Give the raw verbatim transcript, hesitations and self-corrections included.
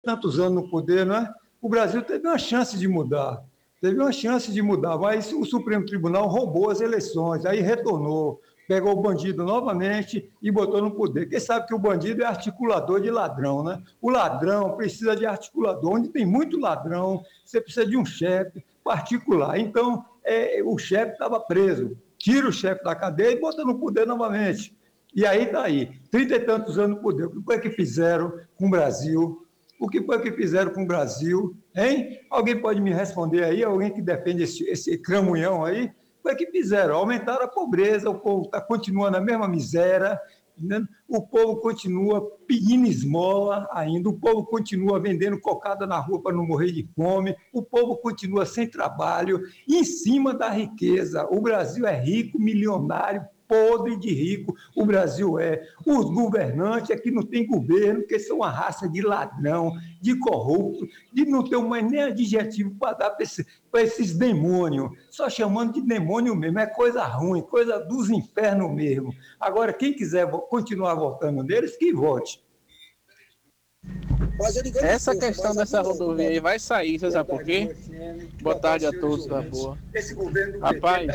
tantos anos no poder, não é? O Brasil teve uma chance de mudar, teve uma chance de mudar, mas o Supremo Tribunal roubou as eleições, aí retornou, pegou o bandido novamente e botou no poder. Quem sabe que o bandido é articulador de ladrão, né? O ladrão precisa de articulador. Onde tem muito ladrão, você precisa de um chefe particular. Então, é, o chefe estava preso. Tira o chefe da cadeia e bota no poder novamente. E aí está aí, trinta e tantos anos no poder. O que foi que fizeram com o Brasil? O que foi que fizeram com o Brasil? Hein? Alguém pode me responder aí? Alguém que defende esse, esse cramunhão aí? Foi que fizeram, aumentaram a pobreza, o povo tá, continua na mesma miséria, né? O povo continua pedindo esmola ainda, o povo continua vendendo cocada na rua para não morrer de fome, o povo continua sem trabalho, em cima da riqueza. O Brasil é rico, milionário, podre de rico, o Brasil é. Os governantes é que não tem governo, que são uma raça de ladrão, de corrupto, de não ter mais nem adjetivo para dar para esse, esses demônios, só chamando de demônio mesmo, é coisa ruim, coisa dos infernos mesmo. Agora, quem quiser continuar votando neles, que vote. Essa questão dessa rodovia aí vai sair, você sabe por quê? Boa tarde a todos da boa. Rapaz,